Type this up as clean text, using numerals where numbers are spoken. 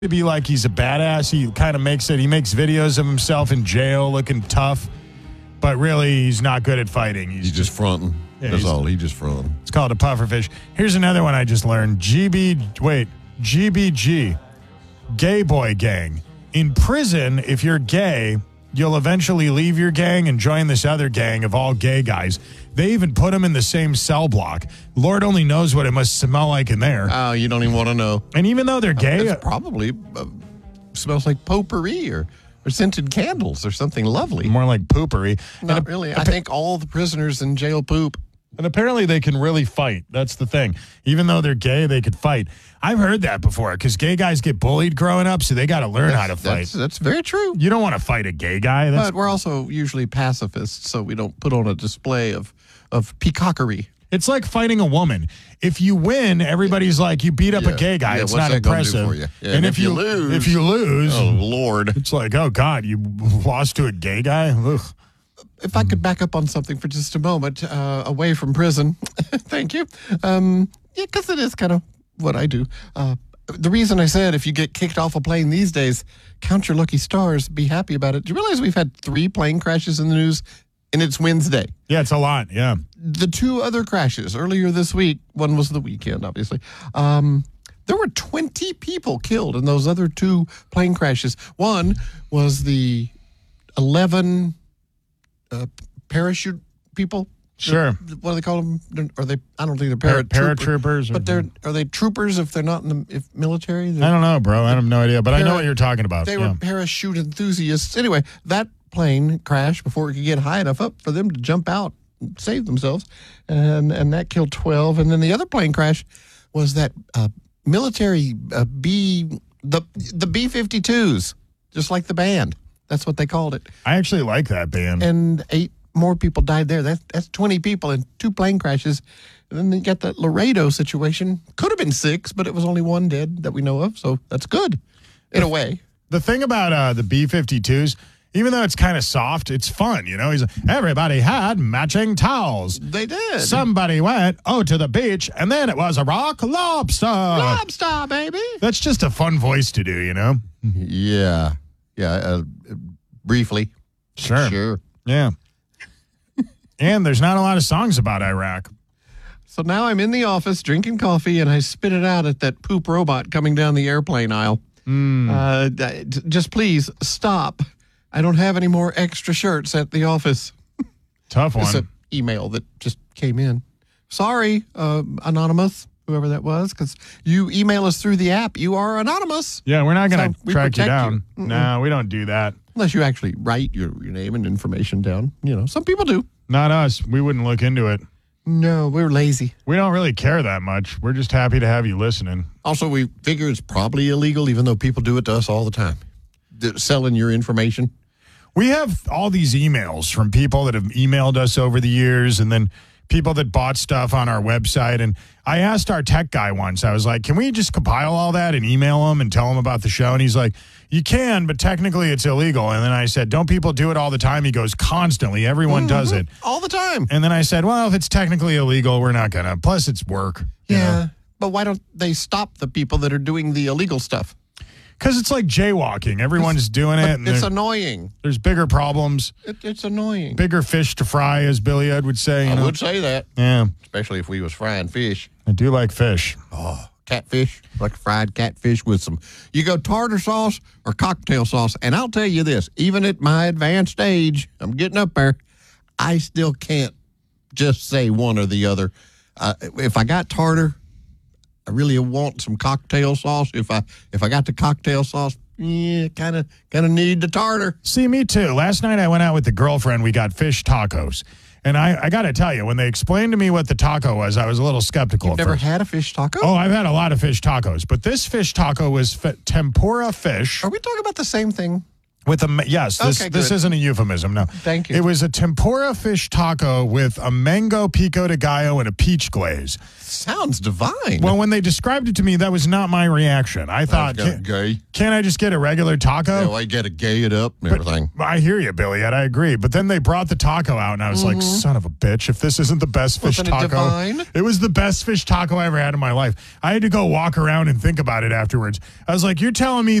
to be like he's a badass. He kind of makes videos of himself in jail looking tough, but really he's not good at fighting. He's just fronting. Yeah, That's all. He's just fronting. It's called a pufferfish. Here's another one I just learned. GBG, gay boy gang. In prison, if you're gay, you'll eventually leave your gang and join this other gang of all gay guys. They even put them in the same cell block. Lord only knows what it must smell like in there. Oh, you don't even want to know. And even though they're gay... It probably smells like potpourri or scented candles or something lovely. More like poopery. Not really. I think all the prisoners in jail poop. And apparently they can really fight. That's the thing. Even though they're gay, they could fight. I've heard that before because gay guys get bullied growing up, so they got to learn how to fight. That's very true. You don't want to fight a gay guy. But we're also usually pacifists, so we don't put on a display of peacockery. It's like fighting a woman. If you win, everybody's like, you beat up a gay guy. It's not impressive. For you? Yeah, and if you lose, oh, Lord. It's like, oh, God, you lost to a gay guy? Ugh. If I could back up on something for just a moment, away from prison, thank you. Because it is kind of what I do. The reason I said if you get kicked off a plane these days, count your lucky stars, be happy about it. Do you realize we've had 3 plane crashes in the news, and it's Wednesday? Yeah, it's a lot, yeah. The 2 other crashes earlier this week, one was the weekend, obviously. There were 20 people killed in those other 2 plane crashes. One was the 11... parachute people. Sure. What do they call them? Are they? I don't think they're paratroopers. But are they troopers if they're not in the military? I don't know, bro. I have no idea. But I know what you're talking about. They were parachute enthusiasts. Anyway, that plane crashed before it could get high enough up for them to jump out and save themselves, and that killed 12. And then the other plane crash was that military the B-52s, just like the band. That's what they called it. I actually like that band. And 8 more people died there. That's 20 people in 2 plane crashes. And then you got that Laredo situation. Could have been 6, but it was only 1 dead that we know of. So that's good in a way. The thing about the B-52s, even though it's kind of soft, it's fun. You know, everybody had matching towels. They did. Somebody went, to the beach, and then it was a rock lobster. Lobster, baby. That's just a fun voice to do, you know? Yeah. Yeah, briefly. Sure. Yeah. And there's not a lot of songs about Iraq. So now I'm in the office drinking coffee, and I spit it out at that poop robot coming down the airplane aisle. Just please stop. I don't have any more extra shirts at the office. Tough one. It's an email that just came in. Sorry, anonymous. Whoever that was, because you email us through the app. You are anonymous. Yeah, we're not going to track you down. No, we don't do that. Unless you actually write your name and information down. You know, some people do. Not us. We wouldn't look into it. No, we're lazy. We don't really care that much. We're just happy to have you listening. Also, we figure it's probably illegal, even though people do it to us all the time. They're selling your information. We have all these emails from people that have emailed us over the years, and then people that bought stuff on our website. And I asked our tech guy once, I was like, can we just compile all that and email him and tell him about the show? And he's like, you can, but technically it's illegal. And then I said, don't people do it all the time? He goes, constantly. Everyone does it. All the time. And then I said, well, if it's technically illegal, we're not going to. Plus, it's work. Yeah. You know? But why don't they stop the people that are doing the illegal stuff? Because it's like jaywalking. Everyone's doing it. And it's annoying. There's bigger problems. It's annoying. Bigger fish to fry, as Billy Ed would say. I would say that. Yeah. Especially if we was frying fish. I do like fish. Oh, catfish. Like fried catfish with some... You go tartar sauce or cocktail sauce. And I'll tell you this. Even at my advanced age, I'm getting up there, I still can't just say one or the other. If I got tartar... I really want some cocktail sauce. If I got the cocktail sauce, kind of need the tartar. See, me too. Last night I went out with the girlfriend. We got fish tacos. And I got to tell you, when they explained to me what the taco was, I was a little skeptical. You've never had a fish taco? Oh, I've had a lot of fish tacos. But this fish taco was tempura fish. Are we talking about the same thing? With a yes, this Okay, this good. isn't a euphemism. No, Thank you. It was a tempura fish taco with a mango pico de gallo and a peach glaze. Sounds divine. Well, when they described it to me, that was not my reaction. I thought, gay. can't I just get a regular taco? Yeah, I got to gay it up and everything. I hear you, Billy. I agree. But then they brought the taco out, and I was like, son of a bitch, if this isn't the best fish Wasn't it taco. divine? It was the best fish taco I ever had in my life. I had to go walk around and think about it afterwards. I was like, you're telling me